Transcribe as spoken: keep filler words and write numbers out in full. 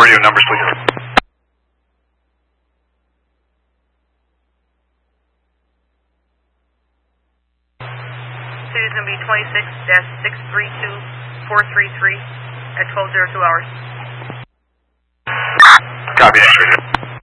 radio numbers, please. City's going to be twenty-six dash six three two four three three at twelve oh two hours. Copy that, radio.